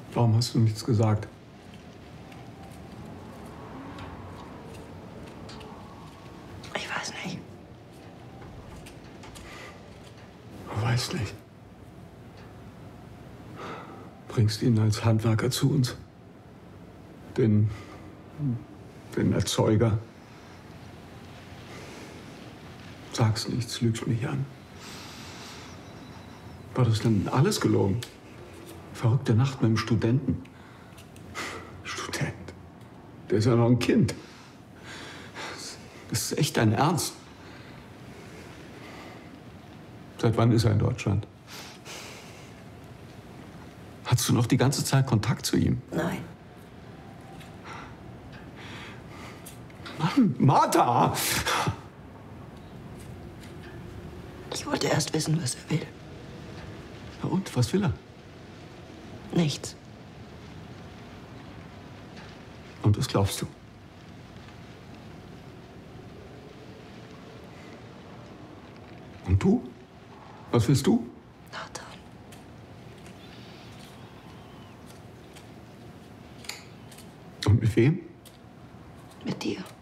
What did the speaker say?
Warum hast du nichts gesagt? Ich weiß nicht. Du weißt nicht. Bringst ihn als Handwerker zu uns. Den Erzeuger. Sagst nichts, lügst mich an. War das denn alles gelogen? Verrückte Nacht mit dem Studenten. Student. Der ist ja noch ein Kind. Das ist echt dein Ernst. Seit wann ist er in Deutschland? Hattest du noch die ganze Zeit Kontakt zu ihm? Nein. Mann, Martha! Ich wollte erst wissen, was er will. Na und, was will er? Nichts. Und das glaubst du? Und du? Was willst du? Nathan. Und mit wem? Mit dir.